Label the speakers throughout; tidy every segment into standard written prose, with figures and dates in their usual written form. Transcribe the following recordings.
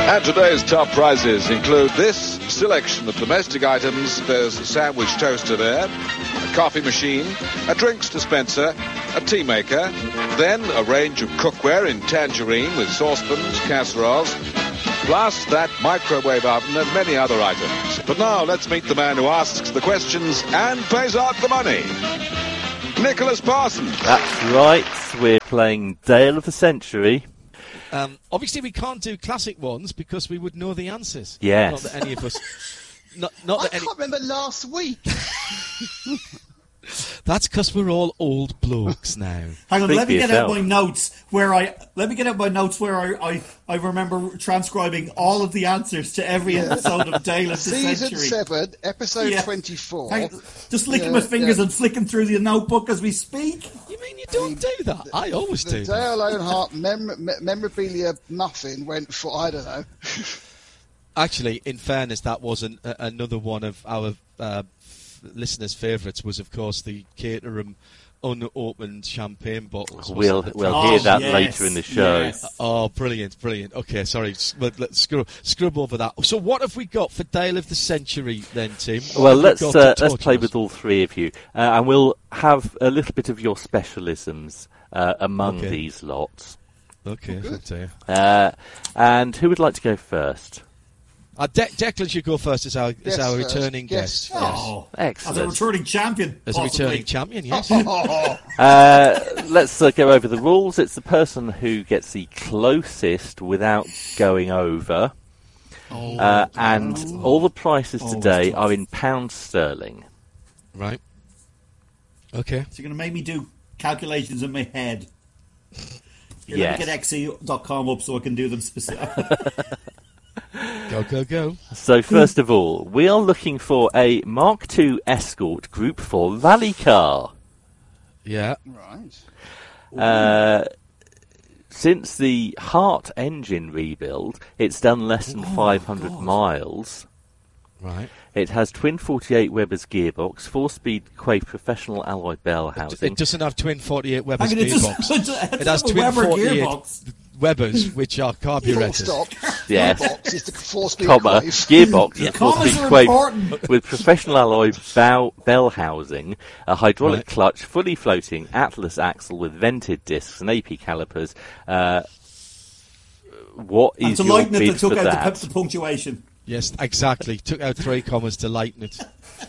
Speaker 1: And today's top prizes include this selection of domestic items. There's a sandwich toaster there, a coffee machine, a drinks dispenser, a tea maker, then a range of cookware in tangerine with saucepans, casseroles, plus that microwave oven and many other items. But now let's meet the man who asks the questions and pays out the money. Nicholas Parsons.
Speaker 2: That's right, we're playing Dale of the Century.
Speaker 3: Obviously, we can't do classic ones because we would know the answers.
Speaker 2: Yes.
Speaker 3: Not that any of us.
Speaker 4: I can't remember last week.
Speaker 3: That's because we're all old blokes now.
Speaker 5: Hang on, let me get out my notes where I remember transcribing all of the answers to every episode of Dale of the Century.
Speaker 4: Season 7, episode 24.
Speaker 5: Just licking my fingers and flicking through the notebook as we speak.
Speaker 3: You mean you don't do that? I always do.
Speaker 4: The Dale Earnhardt memorabilia muffin went for, I don't know.
Speaker 3: Actually, in fairness, that was another one of our listeners' favourites was, of course, the Caterham unopened champagne bottles.
Speaker 2: We'll hear that later in the show.
Speaker 3: Yes. Oh, brilliant. Okay, sorry. Let's scrub over that. So what have we got for Dale of the Century then, Tim?
Speaker 2: Well, let's play with all three of you. And we'll have a little bit of your specialisms among these lots.
Speaker 3: Okay, I'll tell you.
Speaker 2: And who would like to go first?
Speaker 3: Declan should go first as our returning guest.
Speaker 5: Oh,
Speaker 2: excellent.
Speaker 5: As a returning champion.
Speaker 3: As a returning champion, yes.
Speaker 2: Let's go over the rules. It's the person who gets the closest without going over. And all the prices today are in pounds sterling.
Speaker 3: Right. Okay.
Speaker 5: So you're going to make me do calculations in my head.
Speaker 2: Yes.
Speaker 5: Let me get XE.com up so I can do them specific.
Speaker 3: Go.
Speaker 2: So first of all, we are looking for a Mark II Escort Group 4 rally car.
Speaker 3: Yeah.
Speaker 4: Right.
Speaker 2: Since the Hart engine rebuild, it's done less than 500 miles.
Speaker 3: Right.
Speaker 2: It has twin 48 Weber's gearbox, 4-speed Quay professional alloy bell housing.
Speaker 3: It doesn't have twin 48 Weber's
Speaker 5: gearbox.
Speaker 3: It has twin
Speaker 5: Weber
Speaker 3: 48
Speaker 5: gearbox.
Speaker 3: Webers, which are carburetors.
Speaker 2: Yes.
Speaker 4: Gearbox is the 4-speed
Speaker 2: gearbox is 4-speed Quay with professional alloy bell housing, a hydraulic clutch, fully floating Atlas axle with vented discs and AP calipers. What is your bid for that?
Speaker 5: Took out the punctuation.
Speaker 3: Yes, exactly. Took out 3 commas to lighten it.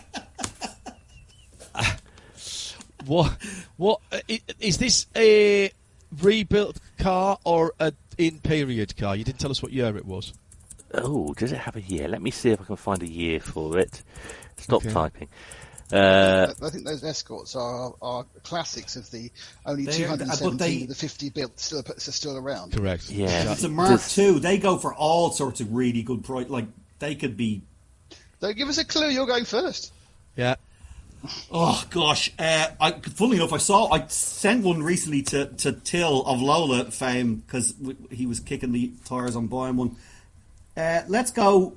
Speaker 3: What is this a rebuilt car or an in-period car? You didn't tell us what year it was.
Speaker 2: Oh, does it have a year? Let me see if I can find a year for it. Stop typing. I
Speaker 4: think those Escorts are classics of the only 217 of the 50 built still around.
Speaker 3: Correct.
Speaker 2: Yeah.
Speaker 5: It's a Mark II. They go for all sorts of really good price. Like, they could be...
Speaker 4: Don't give us a clue. You're going first.
Speaker 3: Yeah.
Speaker 5: Oh gosh! Funnily enough, I sent one recently to Till of Lola fame because he was kicking the tires on buying one. Let's go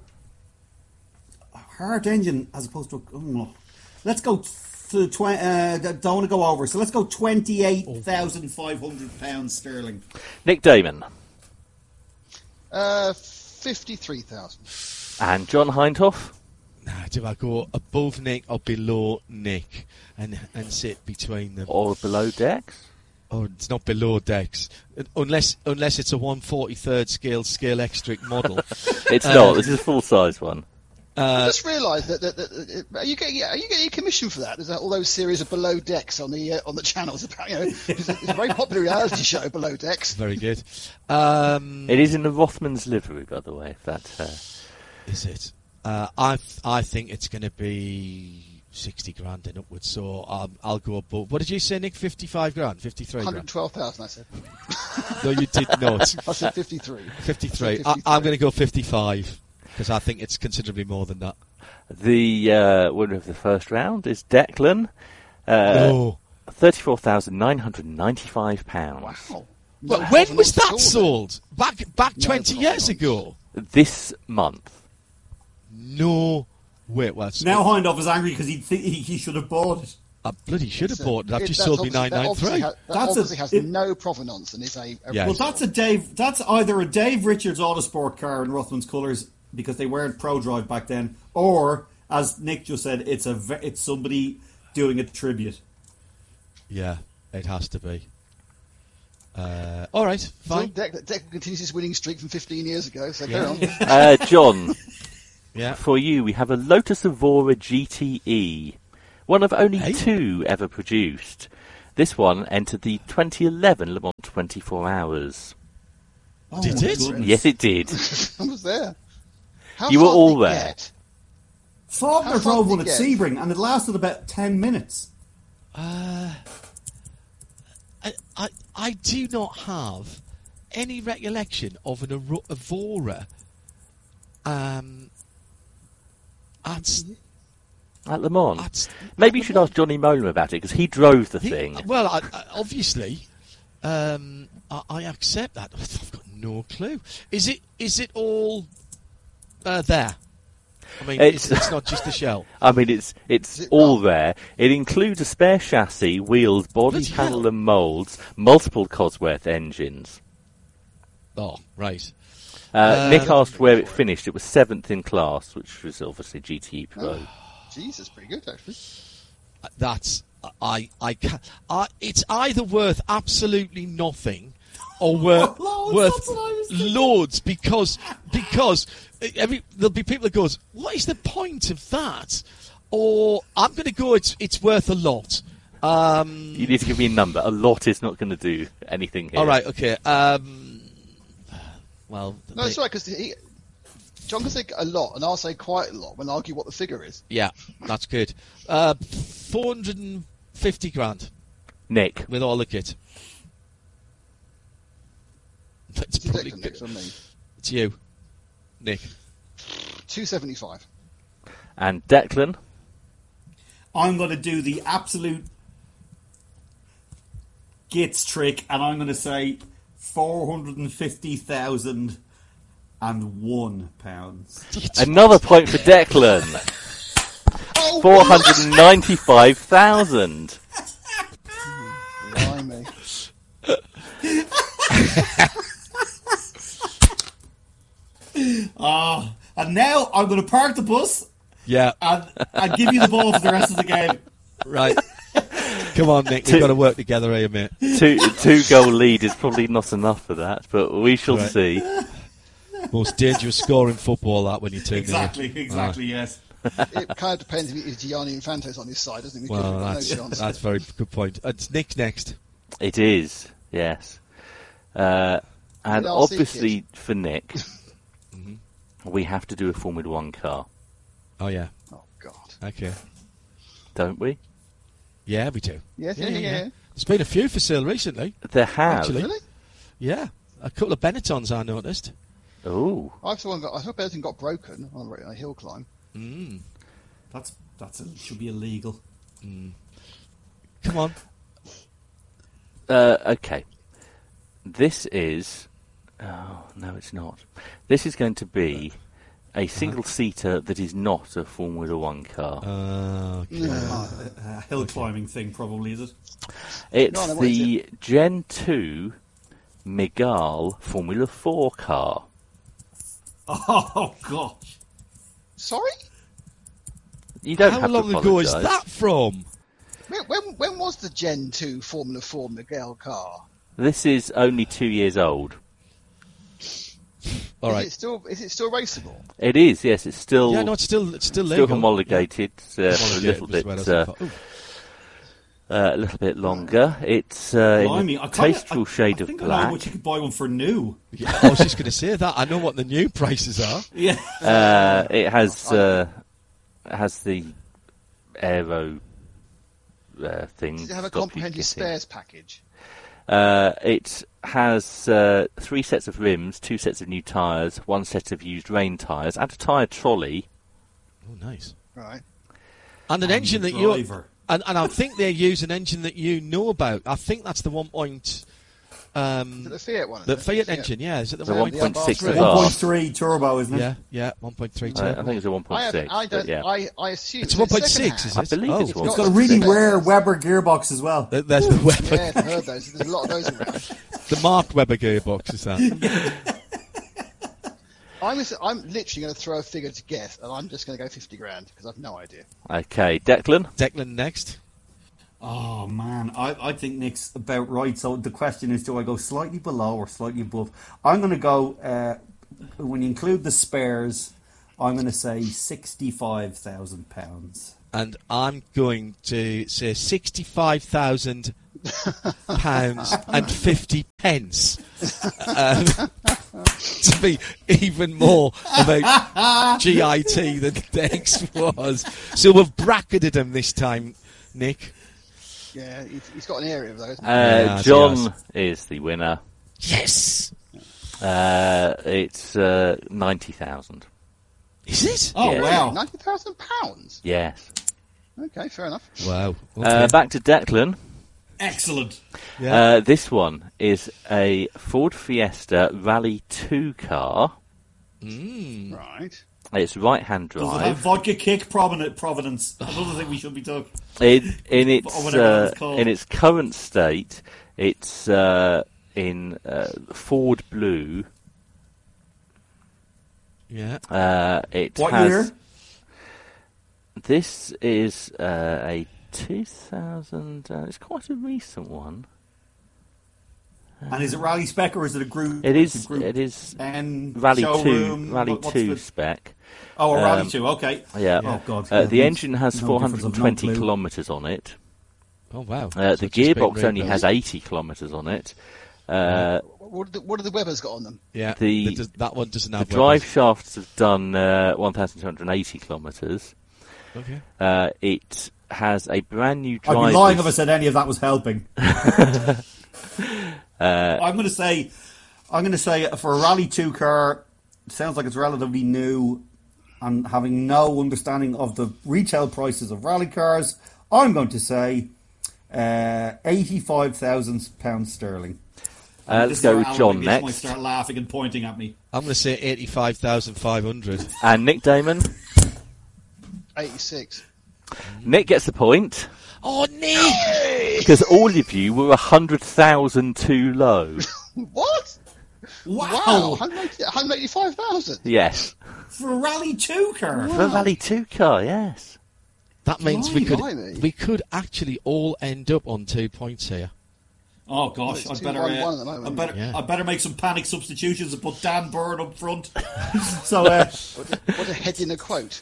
Speaker 5: Hart engine as opposed to. Let's go to don't want to go over. So let's go £28,500 sterling.
Speaker 2: Nick Damon.
Speaker 4: 53,000.
Speaker 2: And John Hindhoff.
Speaker 3: Nah, do I go above Nick or below Nick and sit between them?
Speaker 2: Or below Dex?
Speaker 3: Oh, it's not below Dex. Unless it's a 1/43rd scale extric model.
Speaker 2: It's not. This is a full-size one.
Speaker 4: I just realised that are you getting a commission for that? There's all those series of Below Decks on the channels. It's a very popular reality show, Below Decks.
Speaker 3: Very good.
Speaker 2: It is in the Rothmans livery, by the way. If that
Speaker 3: is it. I think it's going to be 60 grand and upwards. So I'll go above. What did you say, Nick? 55 grand, 53 grand.
Speaker 4: 112,000. I said.
Speaker 3: No, you did not.
Speaker 4: I said 53.
Speaker 3: 53. I'm going to go 55 because I think it's considerably more than that.
Speaker 2: The winner of the first round is Declan. £34,995.
Speaker 4: Wow.
Speaker 3: Well, when was that sold? Back 20 years ago.
Speaker 2: This month.
Speaker 3: No. Wait, well,
Speaker 5: now Hindhoff is angry because he should have bought it.
Speaker 3: I bloody should have bought it. I've just sold me 993.
Speaker 4: That obviously has no provenance and is a
Speaker 5: well, that's either a Dave Richards Autosport car in Rothmans colours because they weren't ProDrive back then, or as Nick just said, it's somebody doing a tribute.
Speaker 3: Yeah, it has to be. All right, fine.
Speaker 4: Deck continues his winning streak from 15 years ago, so go on.
Speaker 2: John,
Speaker 3: yeah.
Speaker 2: For you, we have a Lotus Evora GTE, one of only 2 ever produced. This one entered the 2011 Le Mans 24 Hours.
Speaker 3: Did it?
Speaker 5: Goodness.
Speaker 2: Yes, it did.
Speaker 4: I was there.
Speaker 2: You were all there.
Speaker 5: Faulkner drove one at Sebring, and it lasted about 10 minutes.
Speaker 3: I do not have any recollection of an Evora
Speaker 2: At Le Mans. Maybe you should ask Johnny Molan about it, because he drove the thing.
Speaker 3: Well, obviously, I accept that. I've got no clue. Is it all there? I mean, it's not just the shell.
Speaker 2: I mean, it's all there. It includes a spare chassis, wheels, body panel and moulds, multiple Cosworth engines.
Speaker 3: Oh, right.
Speaker 2: Nick asked where it finished. It was 7th in class, which was obviously GTE Pro.
Speaker 4: Jesus, pretty good actually.
Speaker 3: It's either worth absolutely nothing or worth loads because there'll be people that goes, what is the point of that? Or I'm going to go, it's worth a lot.
Speaker 2: You need to give me a number. A lot is not going to do anything here.
Speaker 3: All right, okay.
Speaker 4: No, it's right because John can say a lot, and I'll say quite a lot when I argue what the figure is.
Speaker 3: Yeah, that's good. 450 grand.
Speaker 2: Nick.
Speaker 3: With all the kit. That's probably good.
Speaker 4: Next on me.
Speaker 3: It's you, Nick.
Speaker 4: 275.
Speaker 2: And Declan?
Speaker 5: I'm going to do the absolute gits trick, and I'm going to say £450,001.
Speaker 2: Another point for Declan. 495,000.
Speaker 4: Blimey.
Speaker 5: And now I'm going to park the bus.
Speaker 3: Yeah.
Speaker 5: And give you the ball for the rest of the game.
Speaker 3: Right. Come on, Nick. We've got to work together here, mate.
Speaker 2: Two-goal lead is probably not enough for that, but we shall see.
Speaker 3: Most dangerous score in football, that, when you turn
Speaker 5: Exactly, yes.
Speaker 4: It kind of depends if it's Gianni Infanto's on his side, doesn't it?
Speaker 3: Well, that's a very good point. It's Nick next.
Speaker 2: It is, yes. And obviously for Nick, we have to do a Formula 1 car.
Speaker 3: Oh, yeah.
Speaker 4: Oh, God.
Speaker 3: Okay.
Speaker 2: Don't we?
Speaker 3: Yeah, we do.
Speaker 4: Yeah.
Speaker 3: There's been a few for sale recently.
Speaker 2: There have.
Speaker 3: Actually.
Speaker 4: Really?
Speaker 3: Yeah. A couple of Benettons I noticed.
Speaker 2: Oh.
Speaker 4: I hope everything got broken on a hill climb.
Speaker 5: Should be illegal.
Speaker 3: Come on.
Speaker 2: Okay. This is... Oh, no, it's not. This is going to be a single-seater that is not a Formula 1 car.
Speaker 3: Okay.
Speaker 5: A hill climbing thing, probably, is it?
Speaker 2: It's the Gen 2 Mygale Formula 4 car.
Speaker 5: Oh, gosh.
Speaker 4: Sorry?
Speaker 2: You don't
Speaker 3: How
Speaker 2: have
Speaker 3: long
Speaker 2: to
Speaker 3: ago is
Speaker 2: apologise.
Speaker 3: that from?
Speaker 4: When was the Gen 2 Formula 4 Mygale car?
Speaker 2: This is only 2 years old.
Speaker 3: All right.
Speaker 4: Is it still raceable?
Speaker 2: It is, yes. It's still
Speaker 3: Yeah, no, it's still legal.
Speaker 2: still homologated. A little bit,
Speaker 3: a
Speaker 2: a little bit longer. It's in
Speaker 5: Blimey,
Speaker 2: a tasteful shade
Speaker 5: I
Speaker 2: of
Speaker 5: think I know
Speaker 2: black.
Speaker 5: what you could buy one for new.
Speaker 3: Yeah, I was just going to say that. I know what the new prices are.
Speaker 5: Yeah.
Speaker 2: It has the aero thing.
Speaker 4: Does it have a
Speaker 2: stop you
Speaker 4: comprehensive
Speaker 2: getting-
Speaker 4: spares package?
Speaker 2: It has 3 sets of rims, 2 sets of new tyres, 1 set of used rain tyres, and a tyre trolley.
Speaker 3: Oh, nice.
Speaker 4: Right.
Speaker 3: And an engine
Speaker 5: the
Speaker 3: that you...
Speaker 5: driver.
Speaker 3: And I think they use an engine that you know about. I think that's the 1.8
Speaker 4: the Fiat one?
Speaker 3: The Fiat engine, yeah. Is it the
Speaker 2: 1.6
Speaker 5: 1.3 turbo, isn't it?
Speaker 3: Yeah, 1.3 turbo.
Speaker 2: I think it's a 1.6.
Speaker 4: I assume
Speaker 3: it's 1.6, is it?
Speaker 2: I believe it's 1.6.
Speaker 5: It's got a really rare Weber gearbox as well.
Speaker 3: There's the Weber.
Speaker 4: Yeah, I've heard those. There's a lot of those around.
Speaker 3: The Mark Webber gearbox is that?
Speaker 4: I'm literally going to throw a figure to guess, and I'm just going to go 50 grand because I've no idea.
Speaker 2: Okay, Declan.
Speaker 3: Declan next.
Speaker 5: Oh man, I think Nick's about right. So the question is, do I go slightly below or slightly above? I'm going to go. When you include the spares, I'm going to say £65,000.
Speaker 3: And I'm going to say £65,000 and 50 pence. To be even more about GIT than Dex was. So we've bracketed him this time, Nick.
Speaker 4: Yeah, he's got an area of those.
Speaker 2: John is the winner.
Speaker 3: Yes!
Speaker 2: It's 90,000.
Speaker 3: Is it?
Speaker 5: Oh,
Speaker 2: Yeah.
Speaker 5: wow.
Speaker 4: £90,000?
Speaker 2: Yes.
Speaker 4: Okay, fair enough.
Speaker 3: Wow. Okay.
Speaker 2: Back to Declan.
Speaker 5: Excellent.
Speaker 3: Yeah.
Speaker 2: This one is a Ford Fiesta Rally 2 car.
Speaker 4: Right.
Speaker 2: It's right-hand
Speaker 5: Does it have
Speaker 2: drive.
Speaker 5: vodka kick provenance? Another thing we should be talking.
Speaker 2: In
Speaker 5: whatever it's called.
Speaker 2: its current state, it's in Ford Blue.
Speaker 3: Yeah.
Speaker 2: It
Speaker 5: What
Speaker 2: has.
Speaker 5: year?
Speaker 2: This is a 2000. It's quite a recent one.
Speaker 5: And is it rally spec or is it a group?
Speaker 2: It is.
Speaker 5: Group
Speaker 2: It is
Speaker 5: and
Speaker 2: Rally
Speaker 5: showroom?
Speaker 2: 2. Rally
Speaker 5: What's
Speaker 2: 2
Speaker 5: the-
Speaker 2: spec.
Speaker 5: Oh, a Rally 2. Okay.
Speaker 2: Yeah.
Speaker 5: Oh God.
Speaker 2: The engine has
Speaker 5: no difference, I've no
Speaker 2: 420
Speaker 5: clue.
Speaker 2: kilometres on it.
Speaker 3: Oh, wow.
Speaker 2: The
Speaker 3: So it's just
Speaker 2: gearbox
Speaker 3: been
Speaker 2: only
Speaker 3: rebuilt.
Speaker 2: has 80 kilometres on it.
Speaker 4: What have the Webbers got on them?
Speaker 3: Yeah,
Speaker 2: the-
Speaker 3: that one doesn't
Speaker 2: The
Speaker 3: have
Speaker 2: drive
Speaker 3: Webbers.
Speaker 2: shafts have done 1,280 kilometres.
Speaker 3: Okay.
Speaker 2: It has a brand new
Speaker 5: I'd
Speaker 2: drive.
Speaker 5: be lying if I said any of that was helping. I'm going to say for a Rally 2 car, it sounds like it's relatively new, and having no understanding of the retail prices of rally cars, I'm going to say £85,000 sterling.
Speaker 2: Let's go with John
Speaker 5: Might
Speaker 2: next.
Speaker 5: start laughing and pointing at me.
Speaker 3: I'm going to say 85,500.
Speaker 2: And Nick Damon.
Speaker 4: 86.
Speaker 2: Nick gets the point.
Speaker 3: Oh, Nick!
Speaker 2: Because all of you were 100,000 too low.
Speaker 4: What?
Speaker 5: Wow!
Speaker 4: 185,000.
Speaker 2: Yes.
Speaker 5: For a Rally 2 car?
Speaker 2: For a Rally 2 car, yes.
Speaker 3: That means we
Speaker 4: Blimey.
Speaker 3: could actually all end up on 2 points here.
Speaker 5: Oh gosh,
Speaker 4: It's
Speaker 5: I'd better,
Speaker 4: 2-1-1 at the moment.
Speaker 3: Yeah.
Speaker 5: I better make some panic substitutions and put Dan Byrne up front. So,
Speaker 4: What a head in a quote.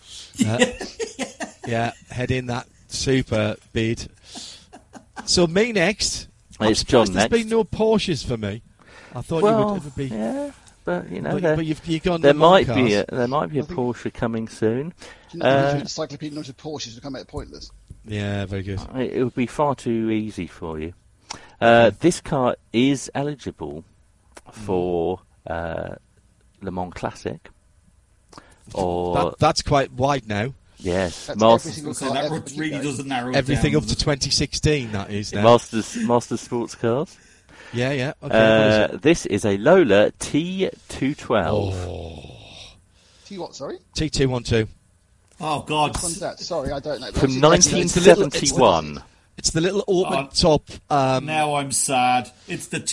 Speaker 3: Yeah, head in that super bid. So me next. I'm
Speaker 2: It's John
Speaker 3: surprised
Speaker 2: next.
Speaker 3: There's been no Porsches for me. I thought you would ever be.
Speaker 2: Yeah, but you know,
Speaker 3: But you've gone
Speaker 2: there
Speaker 3: Le Mans
Speaker 2: might be
Speaker 3: cars.
Speaker 2: a Porsche coming soon.
Speaker 4: Do you know, encyclopedia knowledge of Porsches become pointless.
Speaker 3: Yeah, very good.
Speaker 2: It would be far too easy for you. This car is eligible for Le Mans Classic. Or
Speaker 3: That's quite wide now.
Speaker 2: yes,
Speaker 4: That's
Speaker 2: Masters,
Speaker 4: every single
Speaker 5: so
Speaker 4: car
Speaker 5: that
Speaker 4: ever,
Speaker 5: really
Speaker 4: you know.
Speaker 5: doesn't narrow it
Speaker 3: Everything
Speaker 5: down,
Speaker 3: up to 2016, that is now.
Speaker 2: Masters sports cars.
Speaker 3: Yeah, yeah. Okay, what is
Speaker 2: This is a Lola T212.
Speaker 3: Oh.
Speaker 4: T what, sorry?
Speaker 3: it? T212.
Speaker 5: Oh God!
Speaker 4: Which one's that? Sorry, I don't know.
Speaker 2: From
Speaker 3: It's the little-
Speaker 2: 1971.
Speaker 3: It's the little open top.
Speaker 5: Now I'm sad. It's the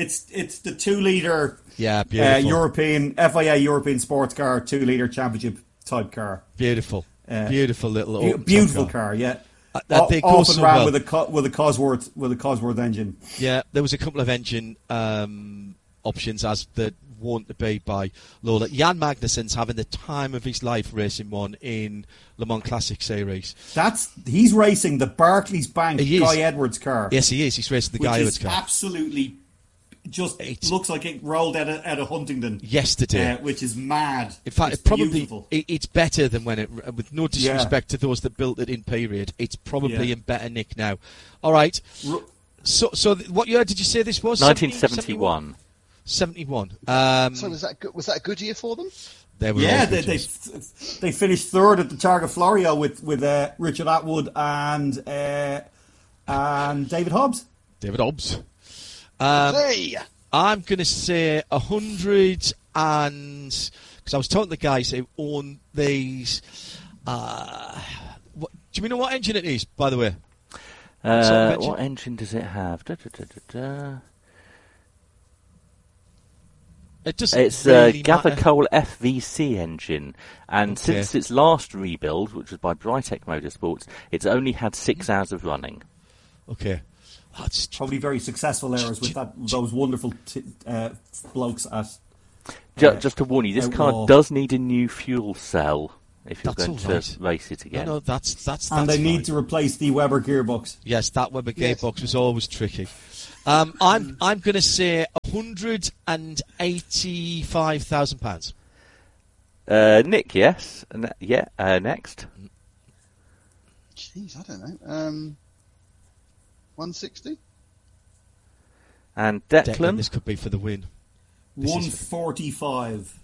Speaker 5: 2-liter
Speaker 3: Yeah, beautiful.
Speaker 5: European FIA European sports car, 2-liter championship type car.
Speaker 3: Beautiful. Beautiful little open
Speaker 5: Beautiful
Speaker 3: top
Speaker 5: car, yeah.
Speaker 3: They go
Speaker 5: Often
Speaker 3: so
Speaker 5: ran
Speaker 3: well.
Speaker 5: with a Cosworth engine.
Speaker 3: Yeah, there was a couple of engine options as the want to be by Lola. Jan Magnussen's having the time of his life racing one in Le Mans Classic Series.
Speaker 5: He's racing the Barclays Bank
Speaker 3: He is.
Speaker 5: Guy Edwards car.
Speaker 3: Yes, he is. He's racing the
Speaker 5: which
Speaker 3: Guy
Speaker 5: is
Speaker 3: Edwards car.
Speaker 5: absolutely just looks like it rolled out of Huntingdon
Speaker 3: Yesterday.
Speaker 5: which is mad.
Speaker 3: In fact,
Speaker 5: it's
Speaker 3: it probably
Speaker 5: beautiful.
Speaker 3: it's better than when it. With no disrespect to those that built it in period, it's probably
Speaker 5: Yeah.
Speaker 3: in better nick now. All right. So what year did you say this was?
Speaker 2: 1971.
Speaker 3: 71.
Speaker 4: So was that a good year for them?
Speaker 3: They were
Speaker 5: Yeah,
Speaker 3: all
Speaker 5: they
Speaker 3: good.
Speaker 5: finished third at the Targa Florio with Richard Atwood and David Hobbs.
Speaker 3: David Hobbs. I'm going to say 100 and... Because I was talking to the guys who own these... do you know what engine it is, by the way?
Speaker 2: What engine does it have?
Speaker 3: It doesn't
Speaker 2: it's
Speaker 3: really
Speaker 2: a Gather
Speaker 3: matter.
Speaker 2: Cole FVC engine, and since its last rebuild, which was by Brytech Motorsports, it's only had 6 hours of running.
Speaker 3: Okay.
Speaker 5: That's probably very successful errors with those wonderful blokes at...
Speaker 2: Just to warn you, this car does need a new fuel cell if you're going to race it again.
Speaker 3: No, that's
Speaker 5: and they
Speaker 3: fine.
Speaker 5: need to replace the Weber gearbox.
Speaker 3: Yes, that Weber gearbox was always tricky. I'm going to say £185,000.
Speaker 2: Nick, yes, next.
Speaker 4: Jeez, I don't know. 160.
Speaker 2: And Declan,
Speaker 3: this could be for the win.
Speaker 5: 145.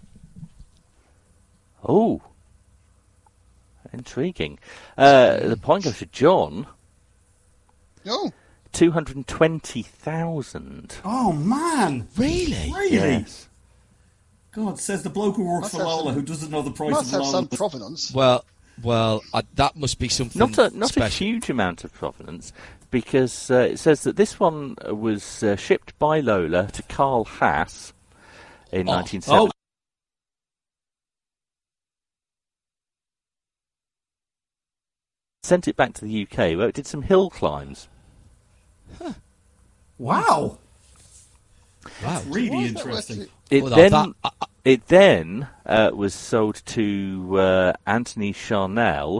Speaker 2: Oh, intriguing. The point goes to John.
Speaker 4: Oh.
Speaker 2: 220,000.
Speaker 5: Oh man!
Speaker 3: Really?
Speaker 2: Yes.
Speaker 5: God, says the bloke who works for Lola, who doesn't know the price of Lola.
Speaker 4: Must have some provenance.
Speaker 3: Well, that must be something.
Speaker 2: Not a huge amount of provenance, because it says that this one was shipped by Lola to Carl Haas in 1970. Sent it back to the UK, where it did some hill climbs.
Speaker 5: Huh. Wow. That's really interesting.
Speaker 2: It then was sold to Anthony Charnell,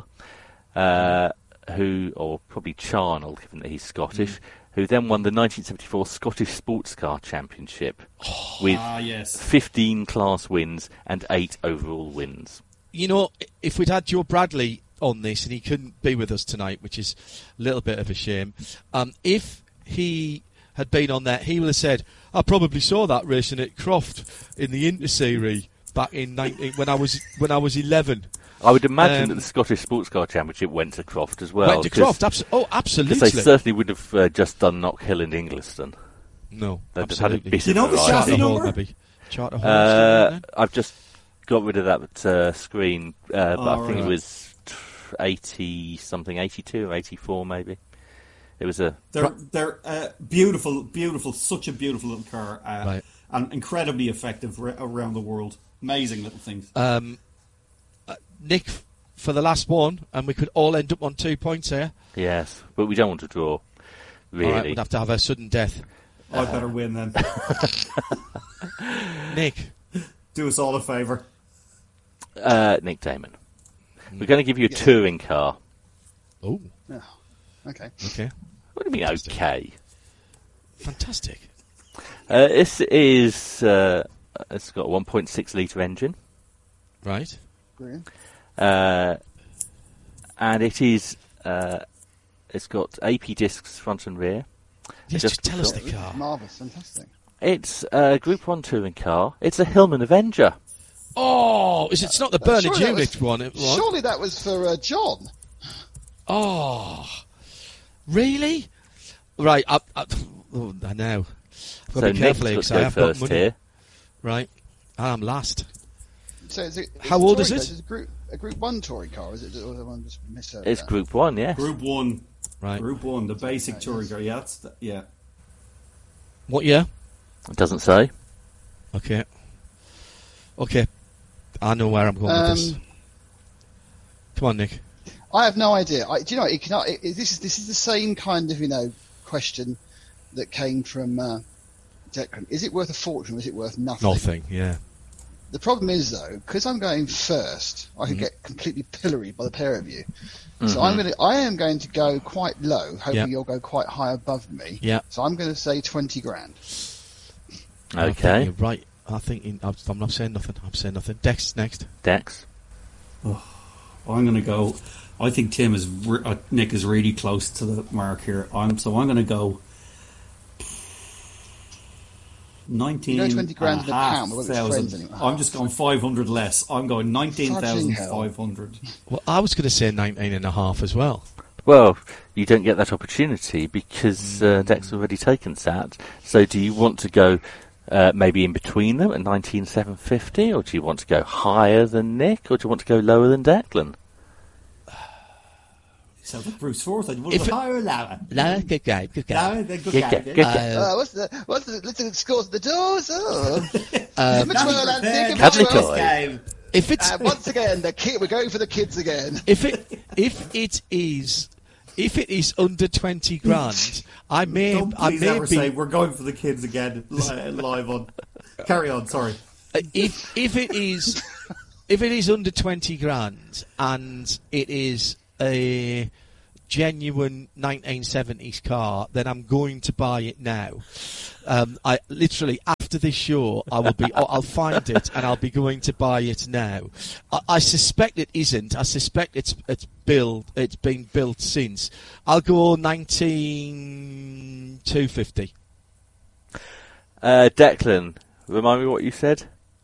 Speaker 2: or probably Charnell, given that he's Scottish, who then won the 1974 Scottish Sports Car Championship with 15 class wins and 8 overall wins.
Speaker 3: You know, if we'd had Joe Bradley on this, and he couldn't be with us tonight, which is a little bit of a shame, if he had been on there, he would have said, I probably saw that racing at Croft in the Interseries back in when I was 11.
Speaker 2: I would imagine that the Scottish Sports Car Championship went to Croft as well.
Speaker 3: Went to Croft, absolutely.
Speaker 2: Because they certainly would have just done Knockhill and Ingliston.
Speaker 3: No,
Speaker 2: they'd have had a bit
Speaker 5: Do you know the chassis number?
Speaker 3: Charter Hall.
Speaker 2: I've just got rid of that screen, but I think it was 80-something, 82 or 84 maybe. It was
Speaker 5: They're beautiful, such a beautiful little car, and incredibly effective around the world. Amazing little things.
Speaker 3: Nick, for the last one, and we could all end up on 2 points here.
Speaker 2: Yes, but we don't want to draw, really.
Speaker 3: All right, we'd have to have a sudden death.
Speaker 5: I better win then.
Speaker 3: Nick.
Speaker 5: Do us all a favour.
Speaker 2: Nick Damon. We're going to give you a touring car.
Speaker 3: Oh.
Speaker 4: Okay.
Speaker 2: What do you mean, okay?
Speaker 3: Fantastic.
Speaker 2: This is... it's got a 1.6 litre engine.
Speaker 3: Right.
Speaker 4: Brilliant.
Speaker 2: And it is... it's got AP discs front and rear.
Speaker 3: Yes, just tell us the car.
Speaker 4: Marvellous, fantastic.
Speaker 2: It's a Group 1 touring car. It's a Hillman Avenger.
Speaker 3: Oh, it's not the Bernard Unit one.
Speaker 4: Surely that was for John.
Speaker 3: Oh, really? Right. I know. I've got to be careful because I have got money.
Speaker 2: Here.
Speaker 3: Right. I'm last.
Speaker 4: So is it?
Speaker 3: How old is it?
Speaker 4: Is it a Group 1 touring car? Is it? Or I just misheard
Speaker 2: it's
Speaker 4: that?
Speaker 2: Group 1, yes.
Speaker 5: Group 1.
Speaker 3: Right.
Speaker 5: Group 1, the basic touring car. Yeah.
Speaker 3: What year?
Speaker 2: It doesn't say.
Speaker 3: Okay. I know where I'm going with this. Come on, Nick.
Speaker 4: I have no idea. Do you know? This is the same kind of question that came from Declan. Is it worth a fortune or is it worth nothing?
Speaker 3: Nothing. Yeah.
Speaker 4: The problem is though, because I'm going first, I could get completely pilloried by the pair of you. So I am going to go quite low, hoping you'll go quite high above me.
Speaker 3: Yeah.
Speaker 4: So I'm going to say 20 grand.
Speaker 2: Okay.
Speaker 3: You're right. I'm not saying nothing. I'm saying nothing. Dex next.
Speaker 2: Dex.
Speaker 5: Oh, I'm going to go. I think Nick is really close to the mark here. I'm going to go 19.
Speaker 4: 20 grand in a pound.
Speaker 5: I'm just going 500 less. I'm going 19,500.
Speaker 3: Well, I was going to say 19.5 as well.
Speaker 2: Well, you don't get that opportunity because Deck's already taken Sat. So do you want to go maybe in between them at 19,750, or do you want to go higher than Nick, or do you want to go lower than Declan?
Speaker 5: Sounds like Bruce Forsyth. You want to go higher or lower?
Speaker 3: Lower, good game.
Speaker 5: Lower, then good game.
Speaker 4: What's the scores at the doors?
Speaker 3: If it's
Speaker 4: once again, we're going for the kids again.
Speaker 3: If it is under 20 grand, I may
Speaker 5: ever say we're going for the kids again live on. Carry on. Sorry.
Speaker 3: If it is under 20 grand and it is a genuine 1970s car, then I'm going to buy it now. I literally after this show, I'll find it and I'll be going to buy it now. I suspect it isn't. I suspect it's been built since. I'll go 19,250.
Speaker 2: Declan, remind me what you said.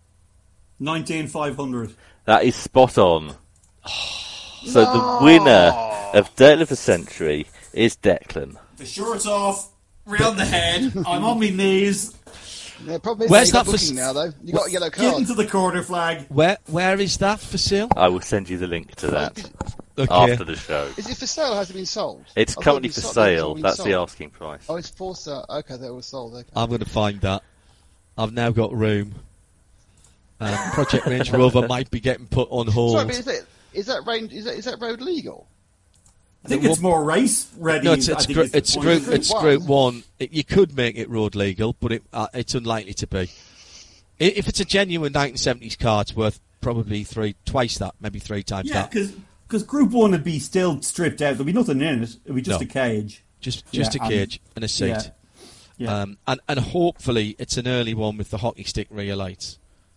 Speaker 5: 19,500.
Speaker 2: That is spot on. So the winner of Dirt of the Century is Declan.
Speaker 5: The shirt's off, round the head. I'm on my knees.
Speaker 4: The problem is
Speaker 3: where's
Speaker 4: that
Speaker 3: that
Speaker 4: booking now, though? You got a yellow card.
Speaker 5: Get into the corner flag.
Speaker 3: Where is that for sale?
Speaker 2: I will send you the link to that after the show.
Speaker 4: Is it for sale? Or has it been sold?
Speaker 2: It's currently for sale. That's the asking price.
Speaker 4: Oh, it's for sale. Okay, they were sold. Okay.
Speaker 3: I'm going to find that. I've now got room. Project Range Rover might be getting put on hold.
Speaker 4: Sorry, but is that road legal?
Speaker 5: I think it's more race ready.
Speaker 3: No, it's Group 1. You could make it road legal, but it's unlikely to be. If it's a genuine 1970s car, it's worth probably twice that, maybe three times that.
Speaker 5: Yeah, because Group 1 would be still stripped out. There'd be nothing in it. It'd be just a cage.
Speaker 3: Just a cage and a seat.
Speaker 5: Yeah.
Speaker 3: And hopefully it's an early one with the hockey stick rear lights.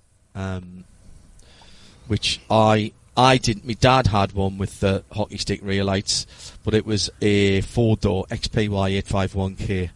Speaker 3: Which I didn't. My dad had one with the hockey stick rear lights, but it was a 4-door XPY 851K.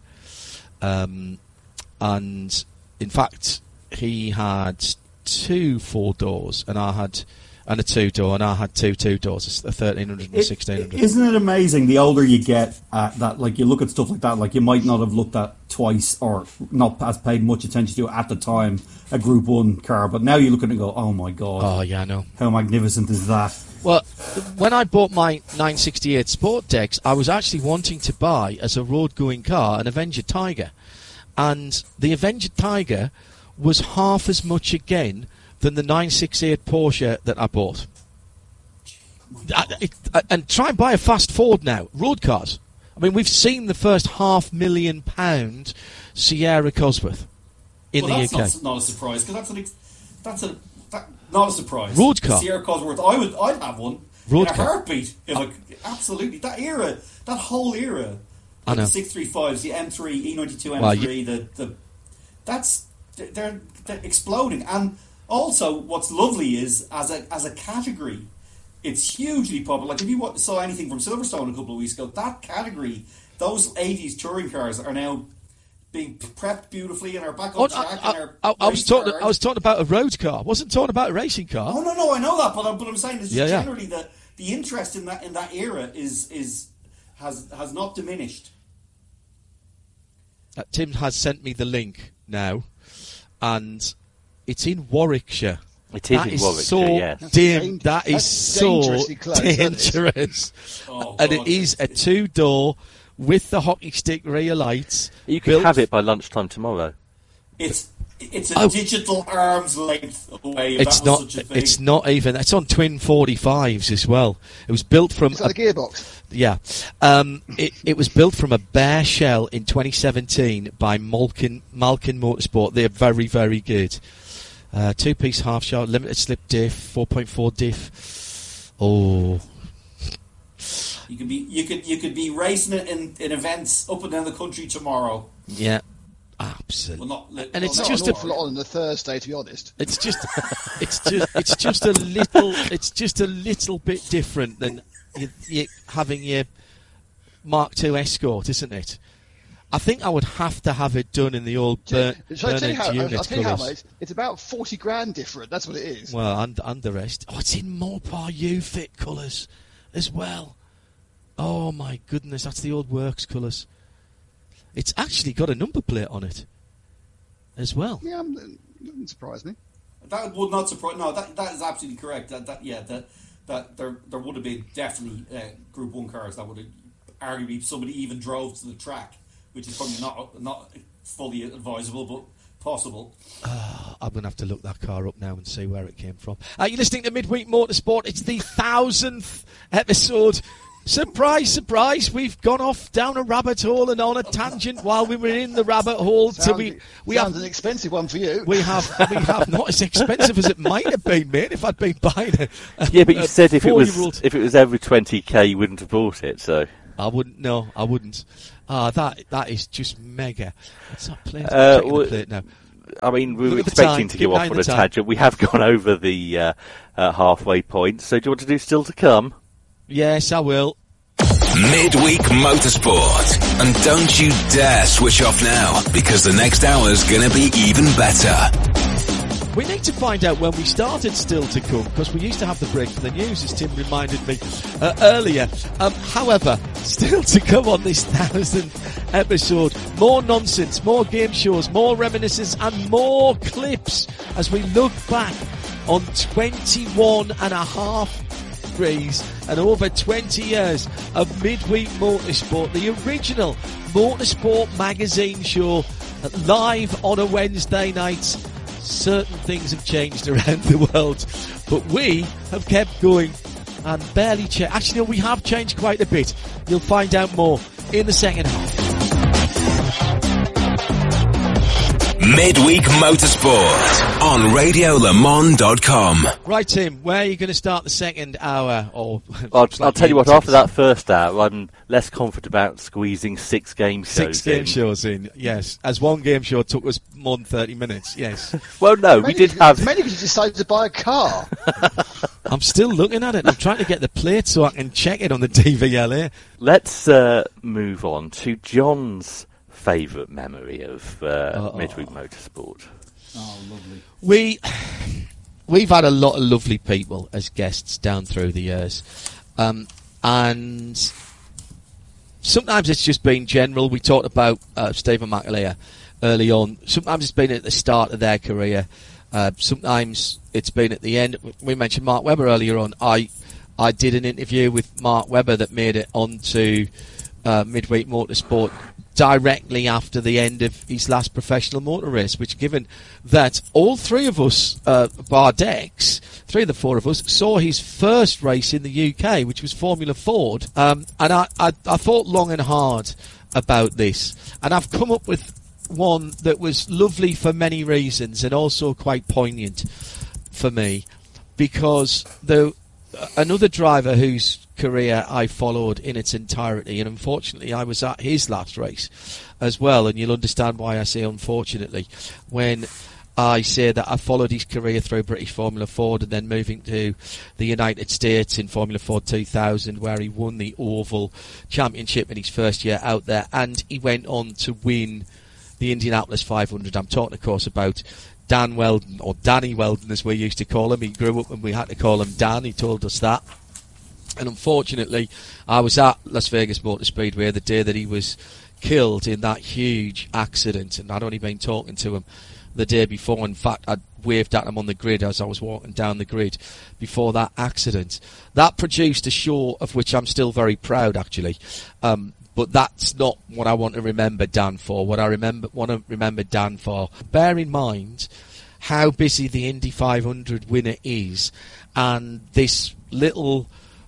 Speaker 3: And in fact, he had 2 4-doors, and I had a 2-door, and I had 2 2-doors, a 1300 and a 1600.
Speaker 5: Isn't it amazing? The older you get, that like you look at stuff like that, like you might not have looked at twice or not has paid much attention to at the time a Group 1 car, but now you look at it and go, oh my god!
Speaker 3: Oh yeah, I know.
Speaker 5: How magnificent is that?
Speaker 3: Well, when I bought my 968 Sport Decks, I was actually wanting to buy as a road-going car an Avenger Tiger, and the Avenger Tiger was half as much again than the 968 Porsche that I bought. And try and buy a fast forward now. Road cars. I mean, we've seen the first £500,000 Sierra Cosworth in the UK.
Speaker 5: That's not a surprise, because that's not a surprise.
Speaker 3: Road car.
Speaker 5: Sierra Cosworth. I'd have one
Speaker 3: road
Speaker 5: in a
Speaker 3: car.
Speaker 5: heartbeat. Absolutely. That era, that whole era.
Speaker 3: I know.
Speaker 5: The 635s, the M3, E92 M3, they're exploding. And also, what's lovely is, as a category, it's hugely popular. Like, if you saw anything from Silverstone a couple of weeks ago, that category, those 80s touring cars are now being prepped beautifully and are back on track.
Speaker 3: I was talking about a road car. I wasn't talking about a racing car.
Speaker 5: Oh no, I know that, but I'm saying this generally the interest in that era has not diminished.
Speaker 3: Tim has sent me the link now, and it's in Warwickshire.
Speaker 2: It is in Warwickshire, yes.
Speaker 3: That is so dangerous. And it is a 2-door with the hockey stick rear lights.
Speaker 2: You can have it by lunchtime tomorrow.
Speaker 5: It's a digital arm's length away.
Speaker 3: It's not even. It's on twin 45s as well. It was built from
Speaker 4: the gearbox.
Speaker 3: Yeah, it was built from a bare shell in 2017 by Malkin Motorsport. They're very, very good. 2-piece half shell, limited slip diff, 4.4 diff. Oh.
Speaker 5: You could be racing it in events up and down the country tomorrow.
Speaker 3: Yeah, absolutely.
Speaker 4: It's just an awful lot on the Thursday, to be honest.
Speaker 3: It's just a little bit different than you having your Mark II Escort, isn't it? I think I would have to have it done in the old Burnett unit colours.
Speaker 4: It's about 40 grand different. That's what it is.
Speaker 3: Well, and the rest. Oh, it's in Mopar U-Fit colours as well. Oh my goodness, that's the old works colours. It's actually got a number plate on it as well.
Speaker 4: Yeah, it doesn't surprise me.
Speaker 5: That would not surprise. No, that is absolutely correct. That there would have been definitely Group 1 cars that would have arguably somebody even drove to the track, which is probably not fully advisable, but possible.
Speaker 3: I'm going to have to look that car up now and see where it came from. You're listening to Midweek Motorsport. It's the 1000th episode. Surprise, surprise, we've gone off down a rabbit hole and on a tangent while we were in the rabbit hole.
Speaker 4: Sounds an expensive one for you.
Speaker 3: We have not as expensive as it might have been, mate, if I'd been buying it.
Speaker 2: Yeah, but you said if it was every 20k, you wouldn't have bought it, so...
Speaker 3: I wouldn't. That is just mega. What's that plate? The plate now.
Speaker 2: I mean, we were expecting to go off on a tangent. We have gone over the halfway point, so do you want to do still to come?
Speaker 3: Yes, I will.
Speaker 6: Midweek Motorsport. And don't you dare switch off now, because the next hour's going to be even better.
Speaker 3: We need to find out when we started Still to Come, because we used to have the break for the news, as Tim reminded me earlier. However, still to come on this 1000th episode. More nonsense, more game shows, more reminiscences, and more clips as we look back on 21 and a half degrees and over 20 years of Midweek Motorsport, the original Motorsport magazine show, live on a Wednesday night. Certain things have changed around the world, but we have kept going and barely changed. Actually, no, we have changed quite a bit. You'll find out more in the second half.
Speaker 6: Midweek Motorsport on RadioLeMans.com.
Speaker 3: Right, Tim, where are you going to start the second hour? Or
Speaker 2: I'll tell you what, after that first hour, I'm less confident about squeezing 6 game shows in.
Speaker 3: 6 game shows in, yes. As one game show took us more than 30 minutes, yes.
Speaker 2: Well, no, we did have...
Speaker 4: Mainly because you decided to buy a car.
Speaker 3: I'm still looking at it. I'm trying to get the plate so I can check it on the DVLA.
Speaker 2: Let's move on to John's favourite memory of Midweek Motorsport.
Speaker 5: Oh, lovely.
Speaker 3: We've had a lot of lovely people as guests down through the years, and sometimes it's just been general. We talked about Stephen McAleer early on. Sometimes it's been at the start of their career. Sometimes it's been at the end. We mentioned Mark Webber earlier on. I did an interview with Mark Webber that made it onto Midweek Motorsport directly after the end of his last professional motor race, which, given that all three of us, bar Dex, 3 of the 4 of us, saw his first race in the UK, which was Formula Ford, and I thought long and hard about this, and I've come up with one that was lovely for many reasons and also quite poignant for me, because another driver whose career I followed in its entirety, and unfortunately I was at his last race as well, and you'll understand why I say unfortunately when I say that I followed his career through British Formula Ford and then moving to the United States in Formula Ford 2000, where he won the Oval Championship in his first year out there, and he went on to win the Indianapolis 500. I'm talking, of course, about Dan Weldon, or Danny Weldon as we used to call him. He grew up and we had to call him Dan. He told us that. And unfortunately, I was at Las Vegas Motor Speedway the day that he was killed in that huge accident, and I'd only been talking to him the day before. In fact, I'd waved at him on the grid as I was walking down the grid before that accident. That produced a show of which I'm still very proud, actually. But that's not what I want to remember Dan for. What I want to remember Dan for, bear in mind how busy the Indy 500 winner is, and this little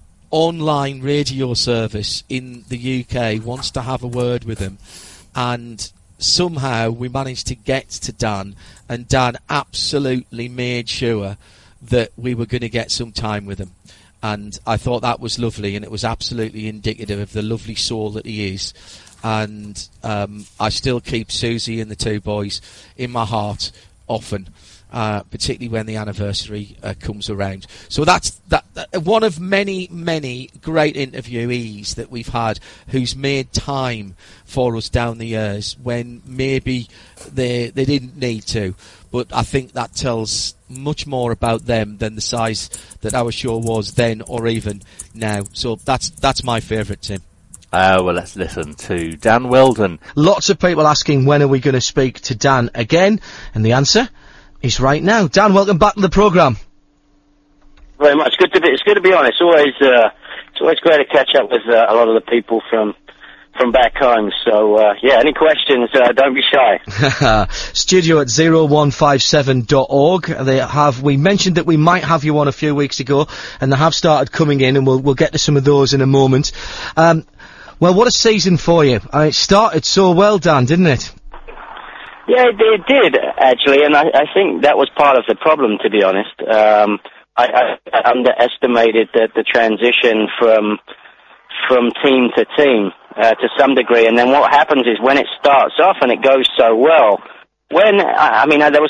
Speaker 3: online radio service in the UK wants to have a word with him, and somehow we managed to get to Dan, and Dan absolutely made sure that we were going to get some time with him. And I thought that was lovely, and it was absolutely indicative of the lovely soul that he is. And I still keep Susie and the 2 boys in my heart often. particularly when the anniversary comes around. So that's one of many, many great interviewees that we've had who's made time for us down the years when maybe they didn't need to. But I think that tells much more about them than the size that our show was then or even now. So that's my favourite, Tim.
Speaker 2: Well, let's listen to Dan Weldon.
Speaker 7: Lots of people asking when are we going to speak to Dan again, and the answer is right now. Dan, welcome back to the programme.
Speaker 8: Very much. It's good to be on. It's always great to catch up with a lot of the people from back home. So any questions? Don't be shy.
Speaker 7: Studio at 0157.org. We mentioned that we might have you on a few weeks ago, and they have started coming in, and we'll get to some of those in a moment. Well, what a season for you. It started so well, Dan, didn't it?
Speaker 8: Yeah, it did, actually, and I think that was part of the problem, to be honest. I underestimated the transition from team to team to some degree, and then what happens is when it starts off and it goes so well, there was